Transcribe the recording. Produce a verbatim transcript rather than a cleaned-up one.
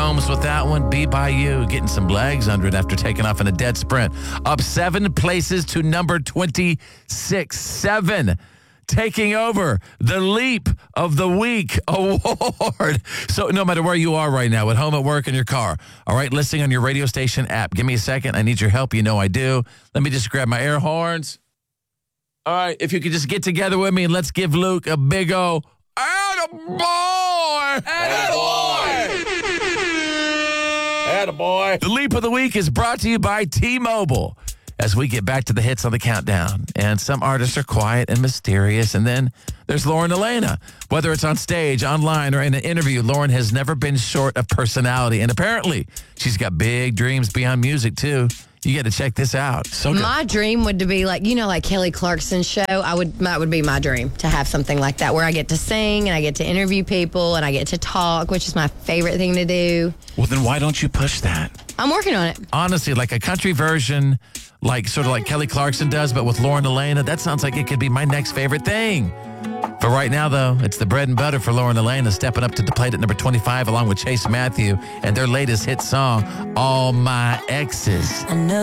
Combs with that one. Be By You, getting some legs under it after taking off in a dead sprint. Up seven places to number twenty-six. Seven. Taking over the Leap of the Week award. So no matter where you are right now, at home, at work, in your car, all right, listening on your radio station app, give me a second. I need your help. You know I do. Let me just grab my air horns. All right, if you could just get together with me and let's give Luke a big O. Attaboy! Attaboy! Attaboy! The Leap of the Week is brought to you by T-Mobile. As we get back to the hits on the countdown. And some artists are quiet and mysterious. And then there's Lauren Alaina. Whether it's on stage, online, or in an interview, Lauren has never been short of personality. And apparently, she's got big dreams beyond music, too. You got to check this out. So good. My dream would be like, you know, like Kelly Clarkson's show. I would, that would be my dream, to have something like that where I get to sing and I get to interview people and I get to talk, which is my favorite thing to do. Well, then why don't you push that? I'm working on it. Honestly, like a country version, like sort of like Kelly Clarkson does, but with Lauren Alaina, that sounds like it could be my next favorite thing. For right now, though, it's the bread and butter for Lauren Alaina, stepping up to the plate at number twenty-five, along with Chase Matthew, and their latest hit song, All My Exes. I know